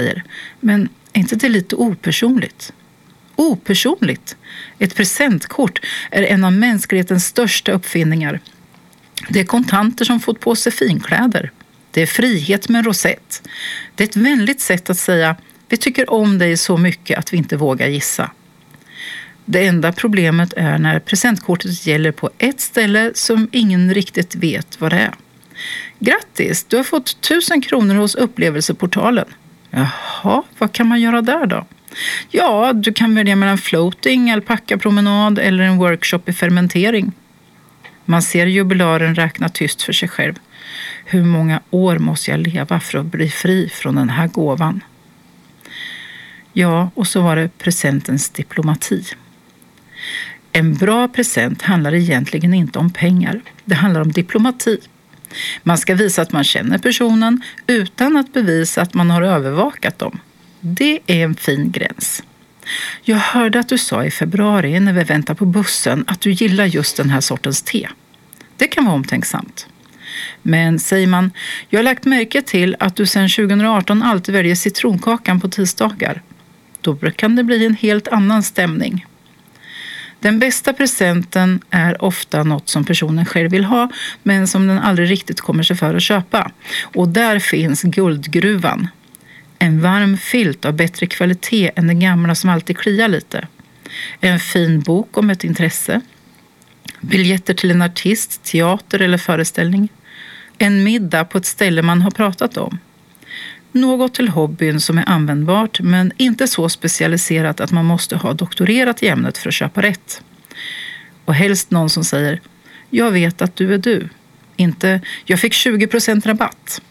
Men är inte det lite opersonligt? Opersonligt? Ett presentkort är en av mänsklighetens största uppfinningar. Det är kontanter som fått på sig finkläder. Det är frihet med en rosett. Det är ett vänligt sätt att säga: vi tycker om dig så mycket att vi inte vågar gissa. Det enda problemet är när presentkortet gäller på ett ställe som ingen riktigt vet vad det är. Grattis, du har fått 1000 kronor hos upplevelseportalen. Jaha, vad kan man göra där då? Ja, du kan välja mellan floating, alpackapromenad eller en workshop i fermentering. Man ser jubilaren räkna tyst för sig själv. Hur många år måste jag leva för att bli fri från den här gåvan? Ja, och så var det presentens diplomati. En bra present handlar egentligen inte om pengar. Det handlar om diplomati. Man ska visa att man känner personen utan att bevisa att man har övervakat dem. Det är en fin gräns. Jag hörde att du sa i februari när vi väntade på bussen att du gillar just den här sortens te. Det kan vara omtänksamt. Men säger man, jag har lagt märke till att du sedan 2018 alltid väljer citronkakan på tisdagar. Då kan det bli en helt annan stämning. Den bästa presenten är ofta något som personen själv vill ha, men som den aldrig riktigt kommer sig för att köpa. Och där finns guldgruvan. En varm filt av bättre kvalitet än den gamla som alltid kliar lite. En fin bok om ett intresse. Biljetter till en artist, teater eller föreställning. En middag på ett ställe man har pratat om. Något till hobbyn som är användbart men inte så specialiserat att man måste ha doktorerat i ämnet för att köpa rätt. Och helst någon som säger, jag vet att du är du. Inte, jag fick 20% rabatt.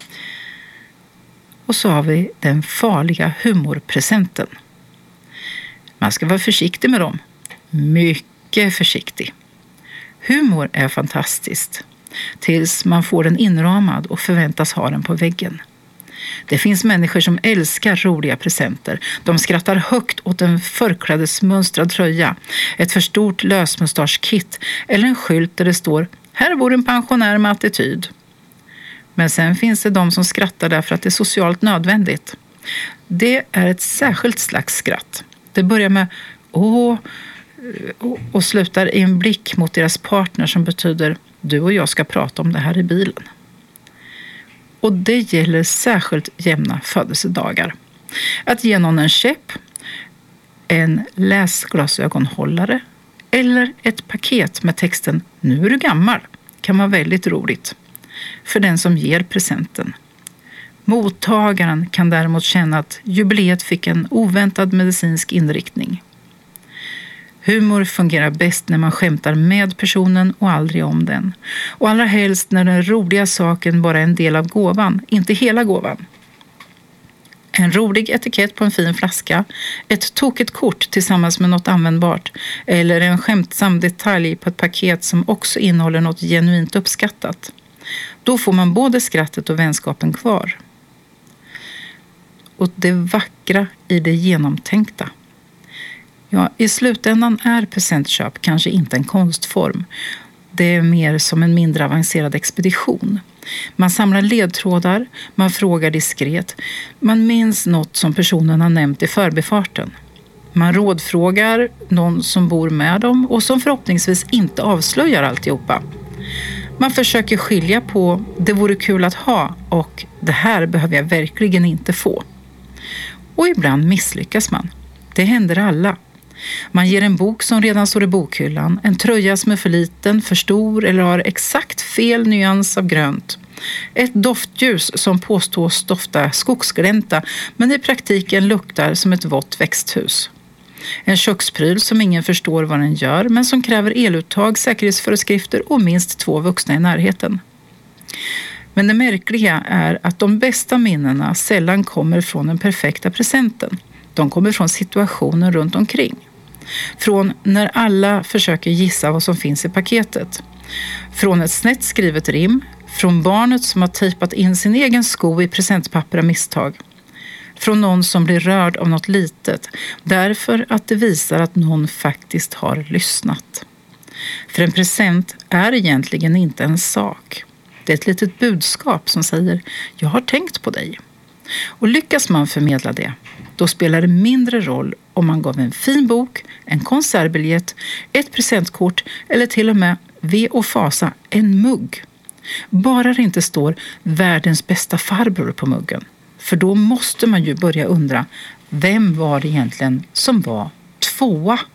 Och så har vi den farliga humorpresenten. Man ska vara försiktig med dem. Mycket försiktig. Humor är fantastiskt. Tills man får den inramad och förväntas ha den på väggen. Det finns människor som älskar roliga presenter. De skrattar högt åt en förklädesmönstrad tröja, ett för stort lösmustaschkit eller en skylt där det står här bor en pensionär med attityd. Men sen finns det de som skrattar därför att det är socialt nödvändigt. Det är ett särskilt slags skratt. Det börjar med åh och slutar i en blick mot deras partner som betyder du och jag ska prata om det här i bilen. Och det gäller särskilt jämna födelsedagar. Att ge någon en käpp, en läsglasögonhållare eller ett paket med texten nu är du gammal kan vara väldigt roligt för den som ger presenten. Mottagaren kan däremot känna att jubileet fick en oväntad medicinsk inriktning. Humor fungerar bäst när man skämtar med personen och aldrig om den. Och allra helst när den roliga saken bara är en del av gåvan, inte hela gåvan. En rolig etikett på en fin flaska, ett tokigt kort tillsammans med något användbart eller en skämtsam detalj på ett paket som också innehåller något genuint uppskattat. Då får man både skrattet och vänskapen kvar. Och det vackra i det genomtänkta. Ja, i slutändan är presentköp kanske inte en konstform. Det är mer som en mindre avancerad expedition. Man samlar ledtrådar, man frågar diskret, man minns något som personen har nämnt i förbifarten. Man rådfrågar någon som bor med dem och som förhoppningsvis inte avslöjar alltihopa. Man försöker skilja på det vore kul att ha och det här behöver jag verkligen inte få. Och ibland misslyckas man. Det händer alla. Man ger en bok som redan står i bokhyllan, en tröja som är för liten, för stor eller har exakt fel nyans av grönt. Ett doftljus som påstås dofta skogsglänta men i praktiken luktar som ett vått växthus. En kökspryl som ingen förstår vad den gör men som kräver eluttag, säkerhetsföreskrifter och minst 2 vuxna i närheten. Men det märkliga är att de bästa minnena sällan kommer från den perfekta presenten. De kommer från situationen runt omkring. Från när alla försöker gissa vad som finns i paketet. Från ett snett skrivet rim. Från barnet som har tejpat in sin egen sko i presentpapper av misstag. Från någon som blir rörd av något litet. Därför att det visar att någon faktiskt har lyssnat. För en present är egentligen inte en sak. Det är ett litet budskap som säger jag har tänkt på dig. Och lyckas man förmedla det, då spelar det mindre roll om man gav en fin bok, en konsertbiljett, ett presentkort eller till och med, ve och fasa, en mugg. Bara det inte står världens bästa farbror på muggen. För då måste man ju börja undra, vem var det egentligen som var tvåa?